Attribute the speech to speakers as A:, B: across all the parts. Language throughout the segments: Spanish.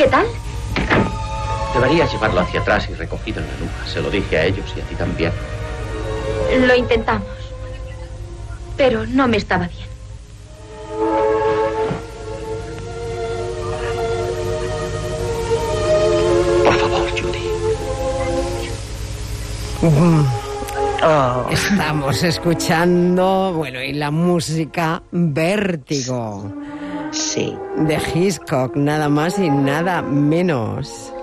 A: ¿Qué tal?
B: Deberías llevarlo hacia atrás y recogido en la nuca. Se lo dije a ellos y a ti también.
A: Lo intentamos, pero no me estaba bien.
B: Por favor, Judy.
C: Estamos escuchando, bueno, y la música Vértigo.
D: Sí.
C: De Hitchcock, nada más y nada menos.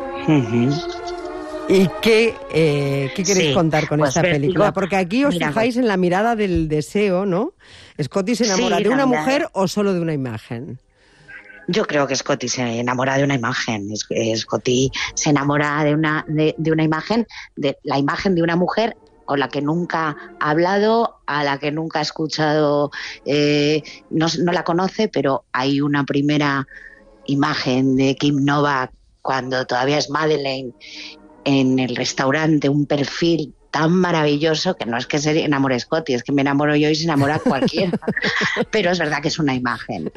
C: ¿Y qué queréis contar con esta película? Porque aquí os fijáis en la mirada del deseo, ¿no? ¿Scotty se enamora de una mujer o solo de una imagen?
D: Yo creo que Scotty se enamora de una imagen. Scotty se enamora de una imagen, de la imagen de una mujer con la que nunca ha hablado, a la que nunca ha escuchado, no la conoce, pero hay una primera imagen de Kim Novak cuando todavía es Madeleine en el restaurante, un perfil tan maravilloso que no es que se enamore Scotty, es que me enamoro yo y se enamora cualquiera. Pero es verdad que es una imagen,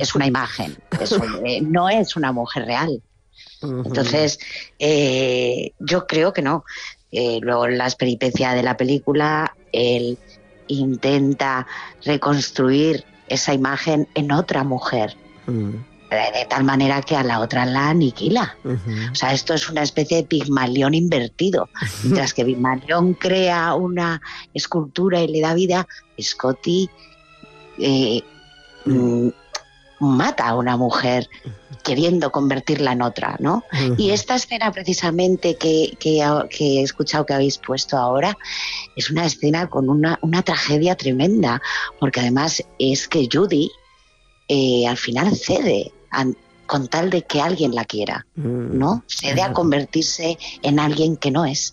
D: no es una mujer real. Entonces, yo creo que no. Luego en las peripecias de la película, él intenta reconstruir esa imagen en otra mujer. De tal manera que a la otra la aniquila. O sea, esto es una especie de Pigmalión invertido. Mientras que Pigmalión crea una escultura y le da vida, Scotty mata a una mujer queriendo convertirla en otra, ¿no? Y esta escena precisamente que he escuchado que habéis puesto ahora es una escena con una tragedia tremenda, porque además es que Judy al final cede con tal de que alguien la quiera, ¿no? Cede a convertirse en alguien que no es.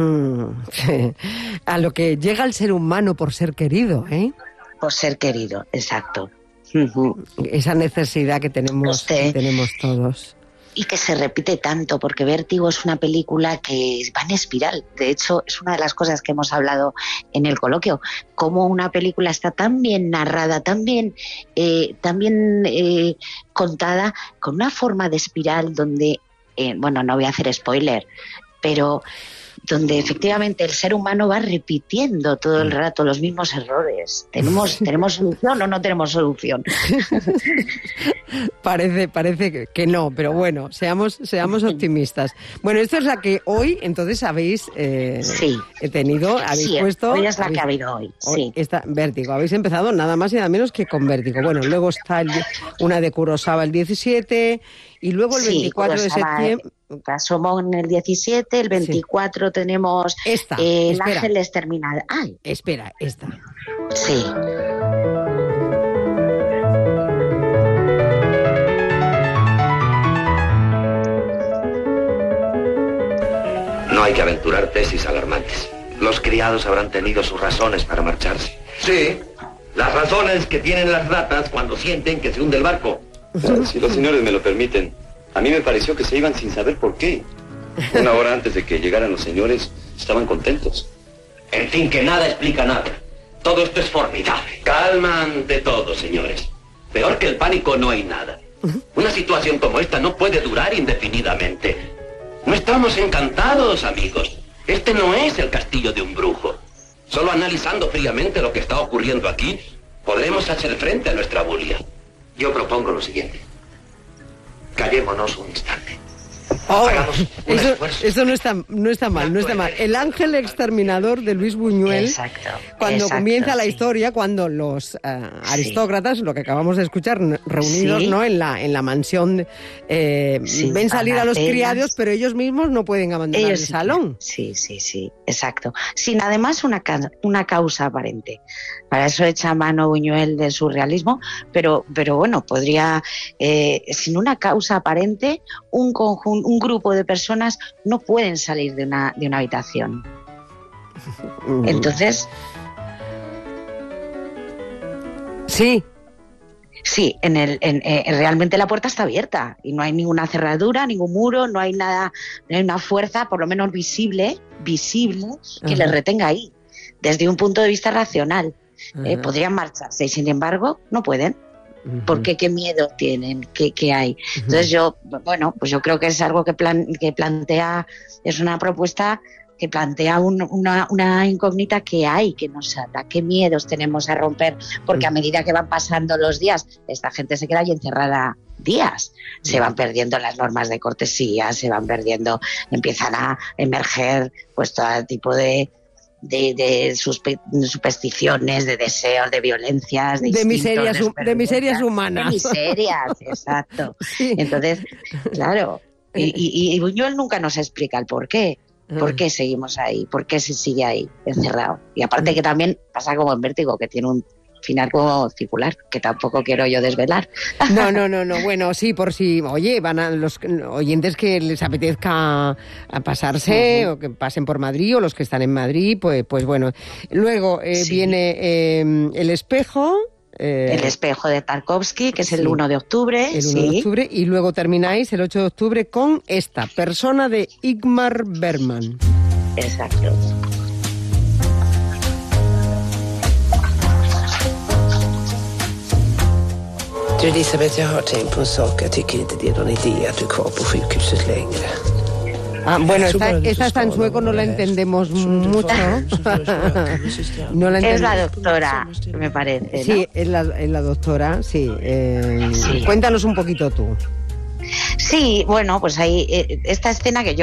C: A lo que llega el ser humano por ser querido, ¿eh?
D: Por ser querido, exacto.
C: Esa necesidad que tenemos todos.
D: Y que se repite tanto, porque Vértigo es una película que va en espiral. De hecho, es una de las cosas que hemos hablado en el coloquio. Cómo una película está tan bien narrada, tan bien contada, con una forma de espiral donde, no voy a hacer spoiler, pero donde efectivamente el ser humano va repitiendo todo el rato los mismos errores. ¿Tenemos solución o no tenemos solución?
C: Parece que no, pero bueno, seamos optimistas. Bueno, esta es la que hoy, entonces, habéis puesto...
D: Hoy es la que ha habido hoy, sí.
C: Esta, Vértigo, habéis empezado nada más y nada menos que con Vértigo. Bueno, luego está una de Kurosawa el 17 y luego el 24 de septiembre...
D: Somos en el 17, el 24 tenemos El Ángel Exterminador. ¡Ay!
C: Espera, esta.
D: Sí.
E: No hay que aventurar tesis alarmantes. Los criados habrán tenido sus razones para marcharse.
F: Sí,
E: las razones que tienen las ratas cuando sienten que se hunde el barco.
F: Si los señores me lo permiten, a mí me pareció que se iban sin saber por qué. Una hora antes de que llegaran los señores, estaban contentos.
E: En fin, que nada explica nada. Todo esto es formidable. Calma ante todo, señores. Peor que el pánico no hay nada. Una situación como esta no puede durar indefinidamente. No estamos encantados, amigos. Este no es el castillo de un brujo. Solo analizando fríamente lo que está ocurriendo aquí, podremos hacer frente a nuestra bulia. Yo propongo lo siguiente. Callémonos un instante.
C: Eso no está mal. El Ángel Exterminador de Luis Buñuel. Cuando comienza la historia, cuando los aristócratas, lo que acabamos de escuchar, reunidos, ¿no? en la mansión, ven salir a los criados, pero ellos mismos no pueden abandonar el salón.
D: Sí, exacto. Sin además una causa aparente. Para eso echa mano Buñuel del surrealismo, pero bueno, podría, sin una causa aparente, un grupo de personas no pueden salir de una habitación. Entonces...
C: Sí,
D: realmente la puerta está abierta y no hay ninguna cerradura, ningún muro, no hay nada, no hay una fuerza, por lo menos visible, que les retenga ahí, desde un punto de vista racional. Podrían marcharse y sin embargo no pueden. ¿Por qué? ¿Qué miedo tienen? ¿Qué hay? Entonces yo creo que es algo que plantea, es una propuesta que plantea una incógnita que hay, que nos ata, qué miedos tenemos a romper, porque a medida que van pasando los días, esta gente se queda ahí encerrada días, se van perdiendo las normas de cortesía, se van perdiendo, empiezan a emerger pues todo tipo de supersticiones, de deseos, de violencias, de miserias
C: humanas.
D: De miserias, exacto. Sí. Entonces, claro, y Buñuel nunca nos explica el por qué. ¿Por qué seguimos ahí? ¿Por qué se sigue ahí encerrado? Y aparte que también pasa como en Vértigo, que tiene un final como circular, que tampoco quiero yo desvelar.
C: No. Bueno, sí, por si, oye, van a los oyentes que les apetezca pasarse o que pasen por Madrid o los que están en Madrid, pues bueno. Luego viene El espejo.
D: El espejo de Tarkovsky, que es el 1 de octubre.
C: El 1 de octubre, y luego termináis el 8 de octubre con esta, Persona, de Ingmar Bergman.
D: Exacto.
G: Du Elisabeth, jag har tänkt på en sak. Jag tycker inte det är någon idé att du är kvar på sjukhuset längre.
C: Bueno, esta está en sueco, no la entendemos mucho.
D: No la es la doctora, me parece, ¿no?
C: Sí, es la doctora, sí. Cuéntanos un poquito tú.
D: Sí, bueno, pues ahí esta escena que yo